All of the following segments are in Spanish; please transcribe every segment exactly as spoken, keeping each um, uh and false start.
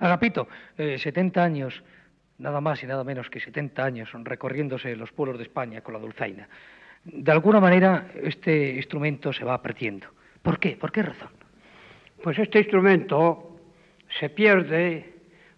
Agapito, eh, setenta años, nada más y nada menos que setenta años recorriéndose los pueblos de España con la dulzaina. De alguna manera este instrumento se va perdiendo. ¿Por qué? ¿Por qué razón? Pues este instrumento se pierde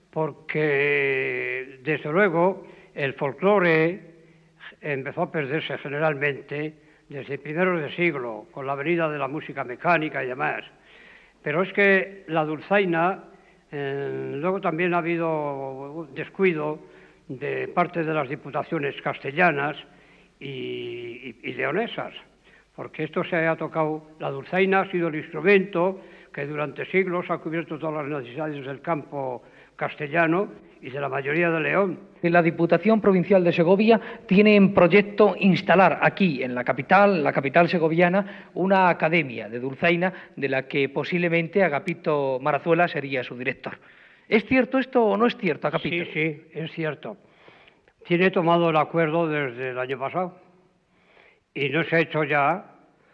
porque, desde luego, el folclore empezó a perderse generalmente desde primeros de siglo, con la venida de la música mecánica y demás. Pero es que la dulzaina, eh, luego también ha habido descuido de parte de las diputaciones castellanas y, y, y leonesas, porque esto se ha tocado, la dulzaina ha sido el instrumento que durante siglos ha cubierto todas las necesidades del campo castellano y de la mayoría de León. La Diputación Provincial de Segovia tiene en proyecto instalar aquí, en la capital, la capital segoviana, una academia de dulzaina de la que posiblemente Agapito Marazuela sería su director. ¿Es cierto esto o no es cierto, Agapito? Sí, sí, es cierto. Tiene tomado el acuerdo desde el año pasado y no se ha hecho ya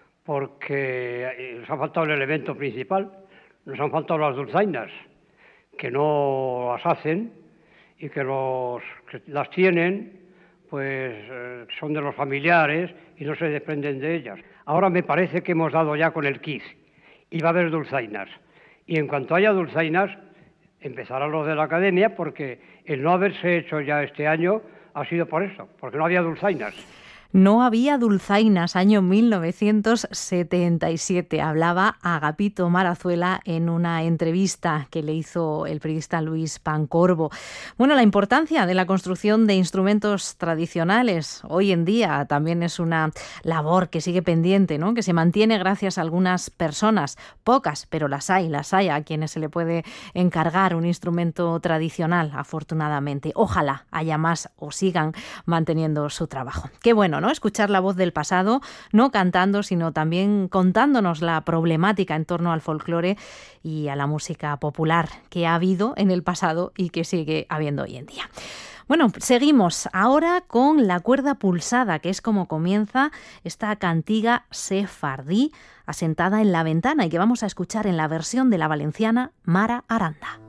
porque nos ha faltado el elemento principal, nos han faltado las dulzainas, que no las hacen y que los que las tienen pues eh, son de los familiares y no se desprenden de ellas. Ahora me parece que hemos dado ya con el quid y va a haber dulzainas. Y en cuanto haya dulzainas, empezará lo de la academia, porque el no haberse hecho ya este año ha sido por eso, porque no había dulzainas. No había dulzainas, año mil novecientos setenta y siete. Hablaba Agapito Marazuela en una entrevista que le hizo el periodista Luis Pancorbo. Bueno, la importancia de la construcción de instrumentos tradicionales hoy en día también es una labor que sigue pendiente, ¿no? Que se mantiene gracias a algunas personas, pocas, pero las hay, las hay a quienes se le puede encargar un instrumento tradicional, afortunadamente. Ojalá haya más o sigan manteniendo su trabajo. Qué bueno, ¿no? Escuchar la voz del pasado, no cantando, sino también contándonos la problemática en torno al folclore y a la música popular que ha habido en el pasado y que sigue habiendo hoy en día. Bueno, seguimos ahora con La cuerda pulsada, que es como comienza esta cantiga sefardí asentada en la ventana y que vamos a escuchar en la versión de la valenciana Mara Aranda.